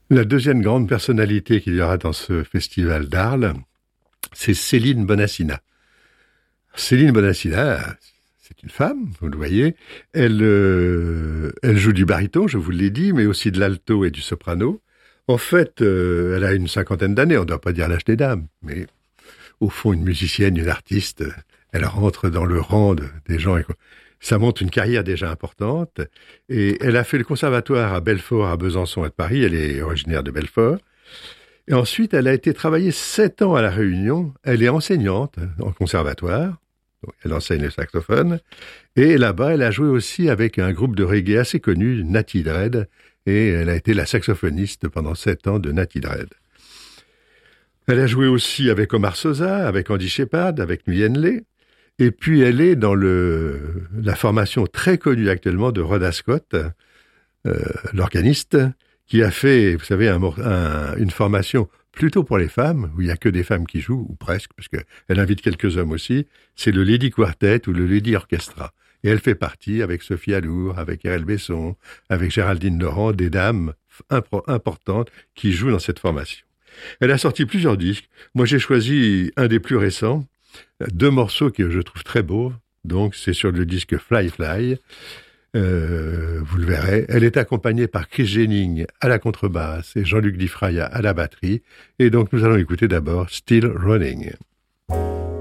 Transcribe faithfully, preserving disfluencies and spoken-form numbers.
La deuxième grande personnalité qu'il y aura dans ce festival d'Arles, c'est Céline Bonassina. Céline Bonassina, c'est une femme, vous le voyez. Elle, euh, elle joue du baryton, je vous l'ai dit, mais aussi de l'alto et du soprano. En fait, euh, elle a une cinquantaine d'années, on ne doit pas dire l'âge des dames, mais au fond, une musicienne, une artiste, elle rentre dans le rang de, des gens. Ça montre une carrière déjà importante. Et elle a fait le conservatoire à Belfort, à Besançon et de Paris. Elle est originaire de Belfort. Et ensuite, elle a été travailler sept ans à La Réunion. Elle est enseignante en conservatoire. Donc, elle enseigne le saxophone. Et là-bas, elle a joué aussi avec un groupe de reggae assez connu, Natty Dread. Et elle a été la saxophoniste pendant sept ans de Natty Dread. Elle a joué aussi avec Omar Sosa, avec Andy Shepard, avec Nguyen Le. Et puis, elle est dans le, la formation très connue actuellement de Rhoda Scott, euh, l'organiste, qui a fait, vous savez, un, un, une formation plutôt pour les femmes, où il n'y a que des femmes qui jouent, ou presque, parce qu'elle invite quelques hommes aussi. C'est le Lady Quartet ou le Lady Orchestra. Et elle fait partie, avec Sophie Alour, avec Erel Besson, avec Géraldine Laurent, des dames impro- importantes qui jouent dans cette formation. Elle a sorti plusieurs disques. Moi, j'ai choisi un des plus récents, deux morceaux que je trouve très beaux. Donc, c'est sur le disque Fly Fly. Euh, vous le verrez. Elle est accompagnée par Chris Jennings à la contrebasse et Jean-Luc Difraya à la batterie. Et donc, nous allons écouter d'abord Still Running.